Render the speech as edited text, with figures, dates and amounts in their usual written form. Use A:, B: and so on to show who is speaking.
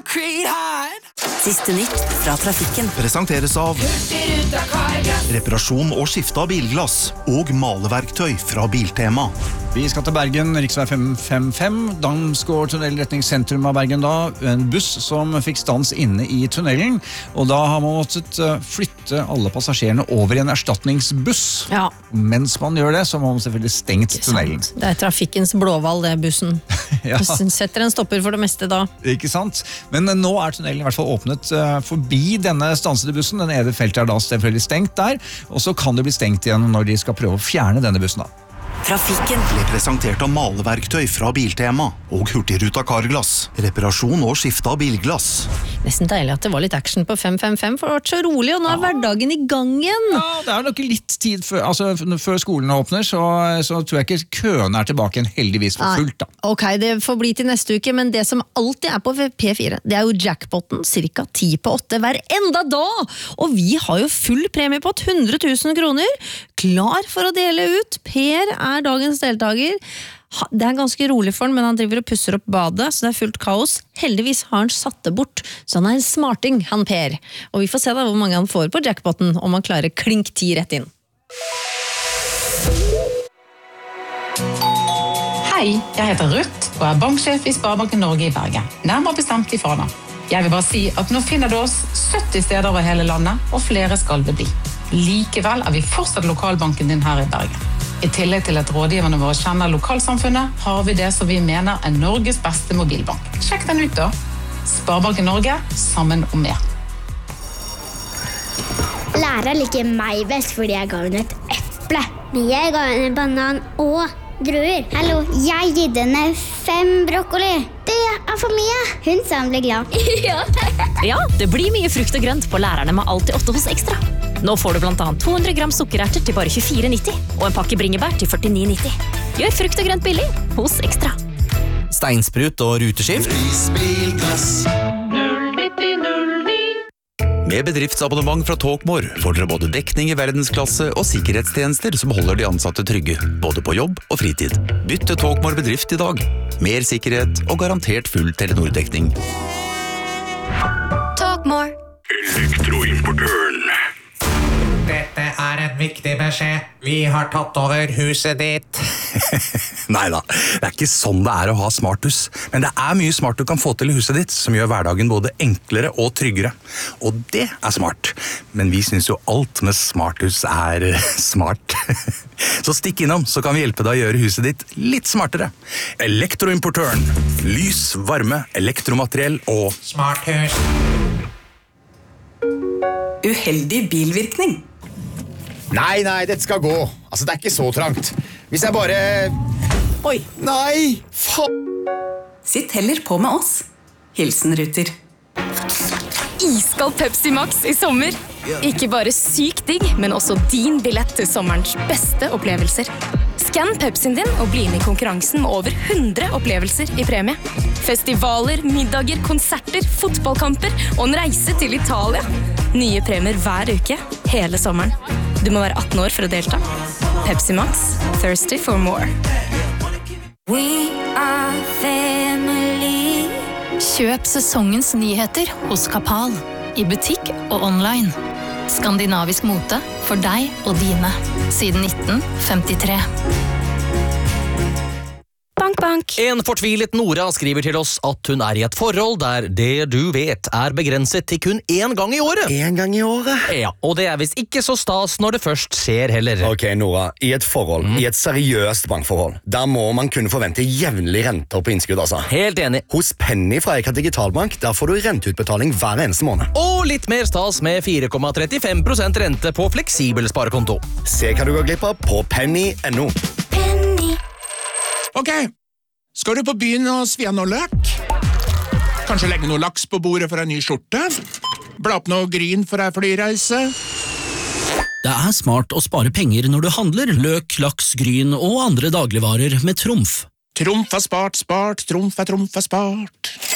A: Siste nytt fra trafikken.
B: Presenteres av reparasjon og skifte av bilglass og maleverktøy fra Biltema.
C: Vi skal til Bergen, riksvei 555. Damsgård-tunnel retning sentrum av Bergen da. En buss som fikk stans inne i tunnelen, og da har man måttet flytte alle passasjerene over i en erstatningsbuss.
D: Ja.
C: Mens man gjør det, så må man selvfølgelig stengt tunnelen.
D: Det er trafikkens blåval, det bussen.
C: Ja.
D: Bussen setter en stopper for det meste da.
C: Ikke sant? Men nå er tunnelen i hvert fall åpnet forbi denne stansede bussen. Den ene feltet er da selvfølgelig stengt der, og så kan det bli stengt igjen når de skal prøve å fjerne denne bussen da.
A: Trafikken
B: ble presentert av maleverktøy fra Biltema og Hurtigruta Carglass. Reparasjon og skifte av bilglass.
D: Nesten deilig at det var litt action på 555, for det har vært så rolig, og nå er hverdagen i gang igjen.
C: Ja, det er nok litt tid før skolen åpner, så tror jeg ikke køene er tilbake igjen, heldigvis for fullt da.
D: Ok, det får bli til neste uke, men det som alltid er på P4, det er jo jackpotten, cirka 10 på 8 hver enda dag. Og vi har jo full premiepott, 100 000 kroner, klar for å dele ut. Per er dagens deltaker. Det er ganske rolig for han, men han driver og pusser opp badet, så det er fullt kaos. Heldigvis har han satt det bort, så han er en smarting, han Per. Og vi får se da hvor mange han får på jackpotten, om han klarer klink 10 rett inn.
E: Hei, jeg heter Ruth, og er banksjef i Sparebanken Norge i Bergen. Nærmere bestemt i Fana. Jeg vil bare si at nå finner du oss 70 steder over hele landet, og flere skal det bli. Likevel er vi fortsatt lokalbanken din her i Bergen. I tillegg til at rådgiverne våre kjenner lokalsamfunnet, har vi det som vi mener er Norges beste mobilbank. Sjekk den ut da. Sparebanken Norge, sammen om mer.
F: Læreren liker meg best fordi jeg ga henne et eple. Men jeg ga henne en banan og druer. Hallo, jeg gitt henne 5 brokkoli. Det er for mye. Hun sa han ble glad.
A: Ja, det blir mye frukt og grønt på lærerne med Alltid 8 hos Ekstra. Nå får du blant annet 200 gram sukkererter til bare 24,90 og en pakke bringebær til 49,90. Gjør frukt og grønt billig hos Ekstra.
G: Steinsprut og ruteskift. Med bedriftsabonnement fra Talkmore får dere både dekning i verdensklasse og sikkerhetstjenester som holder de ansatte trygge, både på jobb og fritid. Bytt til Talkmore bedrift i dag. Mer sikkerhet og garantert full Telenor-dekning.
A: Talkmore.
H: Elektroimportøren.
I: Dette er en viktig beskjed. Vi har tatt over huset ditt.
G: Neida, det er ikke sånn det er å ha smarthus. Men det er mye smart du kan få til i huset ditt, som gjør hverdagen både enklere og tryggere. Og det er smart. Men vi synes jo alt med smarthus er smart. Så stikk innom, så kan vi hjelpe deg å gjøre huset ditt litt smartere. Elektroimportøren. Lys, varme, elektromateriell og
I: smarthus.
A: Uheldig bilvirkning.
J: Nei, dette skal gå. Altså, det er ikke så trangt. Hvis jeg bare...
A: Oi.
J: Nei,
A: Sitt heller på med oss. Hilsen Ruter.
K: Iskald Pepsi Max i sommer. Ikke bare sykt digg, men også din billett til sommerens beste opplevelser. Skann Pepsien din og bli med i konkurransen med over 100 opplevelser i premie. Festivaler, middager, konserter, fotballkamper og en reise til Italia. Nye premier hver uke, hele sommeren. Du må være 18 år for å delta. Pepsi Max, thirsty for more.
A: We are family.
K: Kjøp sesongens nyheter hos Kapal. I butikk og online. Skandinavisk mote for deg og dine. Siden 1953. Bank.
L: En fortvilet Nora skriver til oss at hun er i et forhold der det du vet er begrenset til kun én gang i året.
J: En gang i året?
L: Ja, og det er visst ikke så stas når det først skjer heller.
J: Ok, Nora, i et forhold, i et seriøst bankforhold, der må man kunne forvente jevnlig renter på innskudd, altså.
L: Helt enig.
J: Hos Penny fra Eika Digitalbank, der får du renteutbetaling hver eneste måned.
L: Og litt mer stas med 4,35% rente på fleksibel sparekonto.
J: Se hva du går glipp av på penny.no.
M: Ok, skal du på byen og svia noe løk? Kanskje legge noe laks på bordet for en ny skjorte? Bla opp noe gryn for en flyreise?
N: Det er smart å spare penger når du handler løk, laks, gryn og andre dagligvarer med Trumf.
M: Trumf er spart, Trumf er spart.